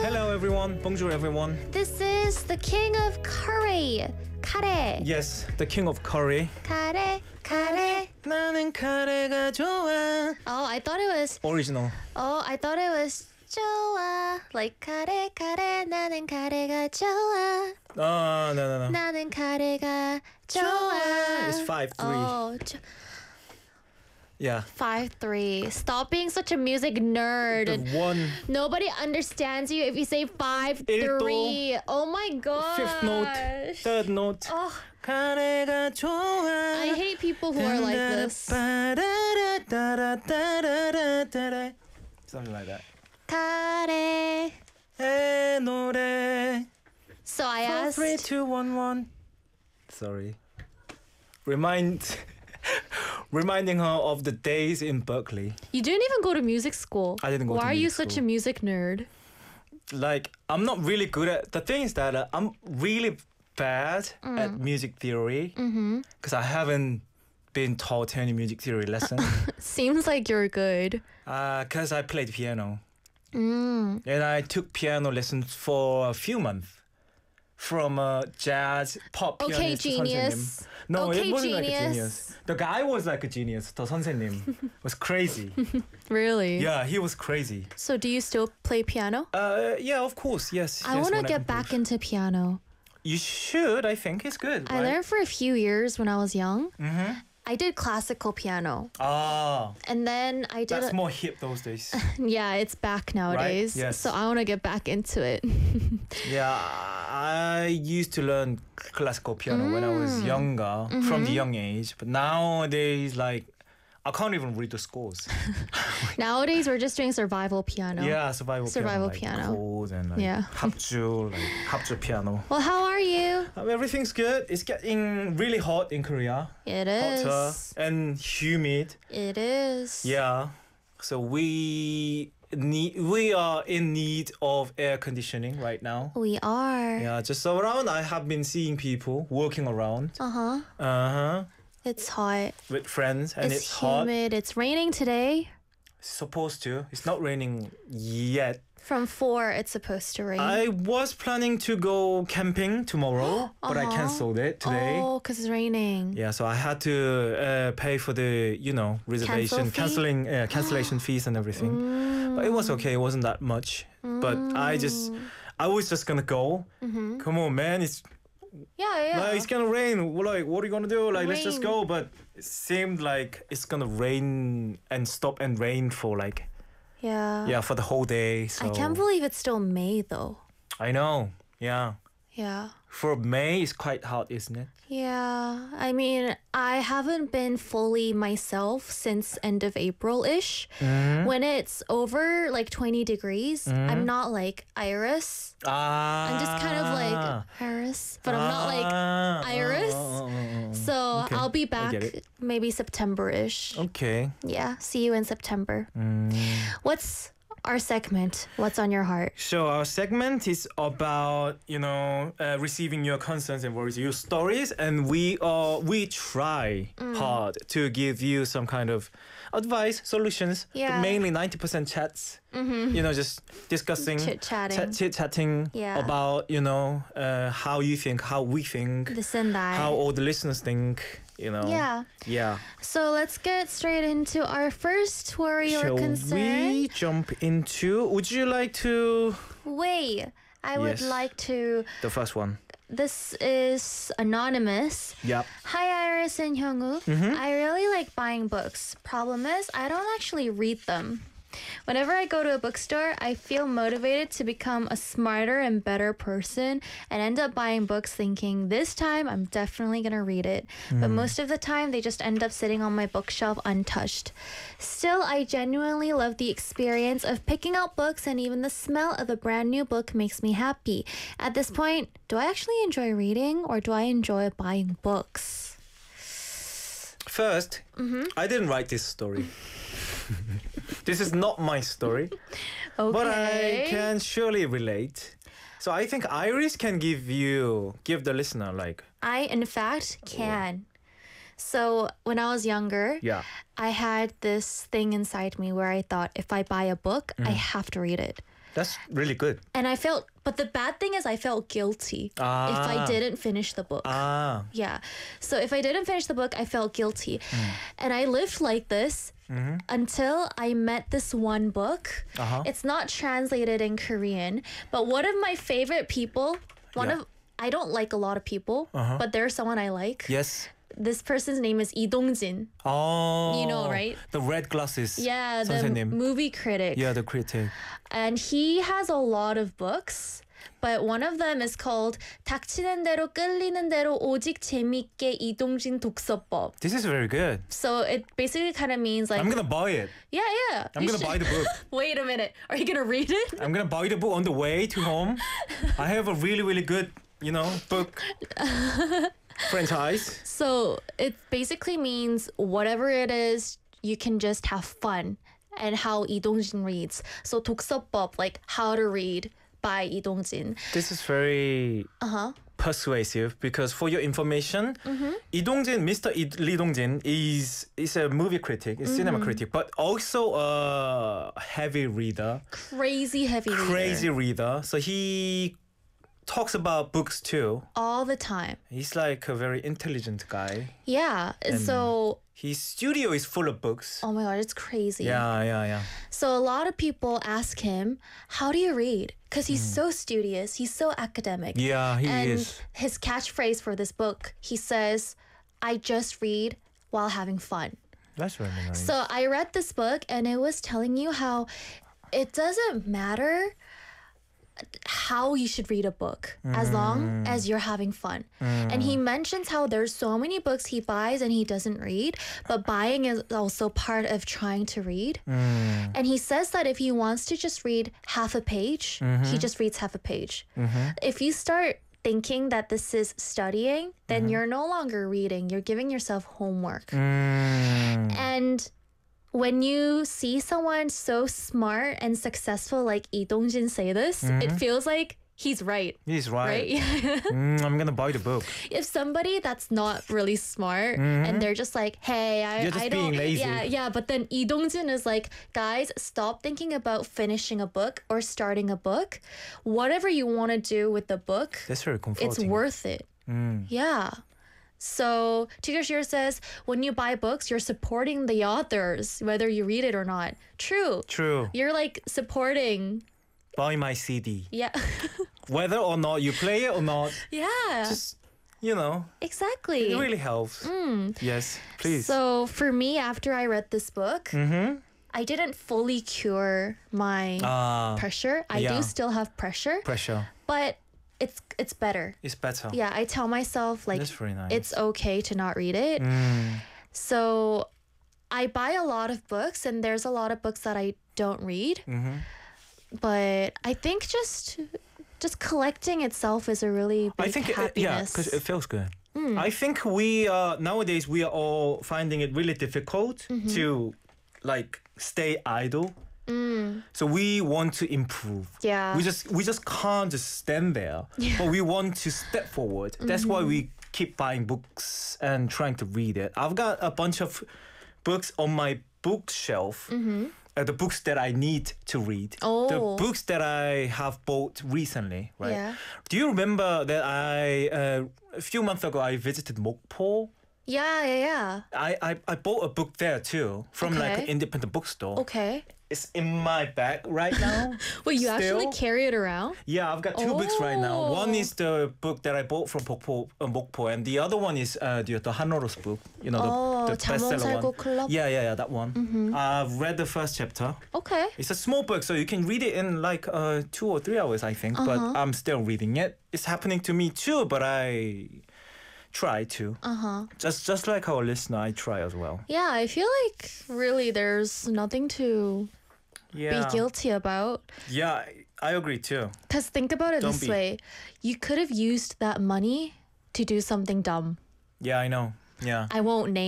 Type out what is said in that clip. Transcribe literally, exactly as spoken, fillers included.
Hello everyone. Bonjour everyone. This is the king of curry. 카레. Yes, the king of curry. 카레, 카레. 나는 카레가 좋아. Oh, I thought it was. Original. Oh, I thought it was 좋아. Like 카레, 카레. 나는 카레가 좋아. Oh, no, no, no. 나는 카레가 좋아. It's five three. Oh, 조- Yeah. five three. Stop being such a music nerd. The one Nobody understands you if you say five three. Oh my god. fifth note, third note. Oh, 카레가 좋아. I hate people who are like this. Something like that. 카레. 에 노래. So I Four, asked. three, two, one, one. Sorry. Remind, reminding her of the days in Berkeley. You didn't even go to music school. I didn't go Why to are you music such school. a music nerd? Like, I'm not really good at. The thing is that uh, I'm really bad at music theory because I haven't been taught any music theory lesson. Seems like you're good. Because I played piano Mm. and I took piano lessons for a few months. From a jazz pop Okay, pianist to genius. 선생님. No, Okay, it wasn't like a genius. genius. The guy was like a genius. The 선생님 was crazy. Really? Yeah, he was crazy. So do you still play piano? Uh, yeah, of course, yes. I yes, want to when get can back push. into piano. You should. I think it's good. I right? learned for a few years when I was young. Mm-hmm. I did classical piano. Ah, And then I did that's a- more hip those days. yeah, it's back nowadays. Yes. So I want to get back into it. Yeah, I used to learn classical piano when I was Mm. younger, from Mm-hmm. the young age. But nowadays, like, I can't even read the scores. Nowadays we're just doing survival piano. Yeah, survival, Survival piano. piano. Like chords and like Yeah. 합주, like 합주 piano. Well, how are you? Um, everything's good. It's getting really hot in Korea. It is. Hotter and humid. It is. Yeah. So we need we are in need of air conditioning right now. We are. Yeah, just around I have been seeing people walking around. Uh-huh. Uh-huh. It's hot. With friends and it's, it's, hot. humid. It's raining today. Supposed to. It's not raining yet. From four, it's supposed to rain. I was planning to go camping tomorrow, but I Uh-huh. canceled it today. Oh, because it's raining. Yeah, so I had to uh, pay for the, you know, reservation, Cancel fee? canceling, uh, cancellation fees and everything. But it was okay. It wasn't that much. But I just, I was just gonna go. Mm-hmm. Come on, man! It's Yeah, yeah. like it's gonna rain. We're like, what are you gonna do? Like, let's just Rain. go. But it seemed like it's gonna rain and stop and rain for like, yeah. yeah, for the whole day. So I can't believe it's still May, though. I know. Yeah. Yeah. For May, it's quite hot, isn't it? Yeah. I mean, I haven't been fully myself since end of April-ish. Mm-hmm. When it's over like twenty degrees, I'm not like Iris. Ah. I'm just kind of like Iris, but I'm not like Iris. So Okay, I'll be I back get it. maybe September-ish. Okay. Yeah, see you in September. What's our segment? What's on your heart? So our segment is about, you know, uh, receiving your concerns and worries, your stories, and we are we try Mm. hard to give you some kind of advice, solutions. But Yeah. mainly ninety percent chats. You know, just discussing, Chit-chatting. chit chatting Yeah. about, you know, uh, how you think, how we think, This and that. how all the listeners think. You know. Yeah. Yeah. So let's get straight into our first worry or Shall concern. we jump into? Would you like to Wait, I would Yes. like to. the first one? This is anonymous. Yep. Hi, Iris and Hyungwoo. Mm-hmm. I really like buying books. Problem is, I don't actually read them. Whenever I go to a bookstore, I feel motivated to become a smarter and better person and end up buying books thinking, this time I'm definitely going to read it. But most of the time, they just end up sitting on my bookshelf untouched. Still, I genuinely love the experience of picking out books, and even the smell of a brand new book makes me happy. At this point, do I actually enjoy reading or do I enjoy buying books? First, I didn't write this story. This is not my story, Okay. but I can surely relate. So I think Iris can give you, give the listener like, I, in fact, can. So when I was younger, yeah, I had this thing inside me where I thought if I buy a book, I have to read it. That's really good. And I felt, but the bad thing is I felt guilty if I Ah. didn't finish the book. Ah. Yeah. So if I didn't finish the book, I felt guilty. And I lived like this until I met this one book. Uh-huh. It's not translated in Korean, but one of my favorite people, one Yeah. of I don't like a lot of people, Uh-huh. but there's someone I like. Yes. This person's name is Lee Dong-jin. Oh. You know, right? The red glasses. Yeah, the 선생님. movie critic. Yeah, the critic. And he has a lot of books. But one of them is called 닥치는 대로 끌리는 대로 오직 재밌게 이동진 독서법. This is very good. So it basically kind of means like I'm gonna buy it. yeah, yeah. I'm you gonna should- buy the book. Wait a minute. Are you gonna read it? I'm gonna buy the book on the way to home. I have a really, really good, you know, book franchise. So it basically means whatever it is, you can just have fun. And how Lee Dong-jin reads. So 독서법, like how to read by Lee Dong-jin. This is very Uh-huh. persuasive because for your information, Mm-hmm. Lee Dong-jin, Mister I- Lee Dong-jin is is a movie critic, is Mm-hmm. cinema critic, but also a heavy reader, Crazy heavy reader. crazy reader. So he talks about books too. All the time. He's like a very intelligent guy. Yeah. And so, His studio is full of books. oh my God, it's crazy. Yeah, yeah, yeah. So a lot of people ask him, how do you read? Because he's Mm. so studious. He's so academic. Yeah, he and is. his catchphrase for this book, he says, I just read while having fun. That's really nice. So I read this book and it was telling you how it doesn't matter how you should read a book as long as you're having fun. And he mentions how there's so many books he buys and he doesn't read, but buying is also part of trying to read. And he says that if he wants to just read half a page, he just reads half a page. If you start thinking that this is studying, then you're no longer reading, you're giving yourself homework. Mm. And when you see someone so smart and successful like Lee Dong-jin say this, it feels like he's right. He's right. Right? Mm, I'm gonna buy the book. If somebody that's not really smart and they're just like, hey, I, You're just I don't being lazy. Yeah, yeah. But then Lee Dong-jin is like, guys, stop thinking about finishing a book or starting a book. Whatever you want to do with the book, That's very comforting. it's worth it. Mm. Yeah. So Teacher Sheer says, when you buy books, you're supporting the authors, whether you read it or not. True. True. You're like supporting. Buy my C D. Yeah. Whether or not you play it or not, yeah. just, you know, exactly. it really helps. Yes, please. So for me, after I read this book, mm-hmm. I didn't fully cure my Ah, pressure. I yeah. do still have pressure, pressure. but it's it's better. It's better. Yeah, I tell myself like That's very nice. it's okay to not read it. Mm. So I buy a lot of books and there's a lot of books that I don't read. Mm-hmm. But I think just just collecting itself is a really big I think, it, yeah, happiness. because it feels good. I think we uh, nowadays we are all finding it really difficult Mm-hmm. to like stay idle. So we want to improve. Mm. Yeah. We just we just can't just stand there. But we want to step forward. That's why Mm-hmm. we keep buying books and trying to read it. I've got a bunch of books on my bookshelf. Uh, the books that I need to read. The Mm-hmm. Oh. books that I have bought recently, right? Yeah. Do you remember that I uh, a few months ago I visited Mokpo? yeah, yeah, yeah. I, I, I bought a book there too from like an Okay. independent bookstore. Okay. It's in my bag right now. Wait, you actually Still? carry it around? Yeah, I've got two books right now. One Oh. is the book that I bought from Mokpo, uh, Mokpo and the other one is uh, the, the Hanoro's book. You know, the, Oh, the bestseller 잠 one. 살고 클럽? Yeah, yeah, yeah, that one. I've read the first chapter. Okay. It's a small book, so you can read it in like uh, two or three hours, I think. But I'm still reading it. It's happening to me too, but I try to. Uh-huh. Just just like our listener, I try as well. Yeah, I feel like really there's nothing to Yeah. be guilty about. Yeah, I agree too. Because think about it Don't this be. way. You could have used that money to do something dumb. Yeah, I know. Yeah. I won't name